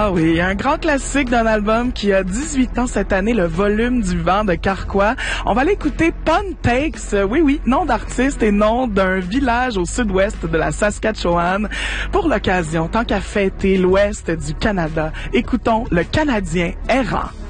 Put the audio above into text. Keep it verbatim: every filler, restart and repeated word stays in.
Ah oui, un grand classique d'un album qui a dix-huit ans cette année, Le volume du vent de Carquois. On va aller écouter Pun Takes, oui oui, nom d'artiste et nom d'un village au sud-ouest de la Saskatchewan. Pour l'occasion, tant qu'à fêter l'ouest du Canada, écoutons Le Canadien errant.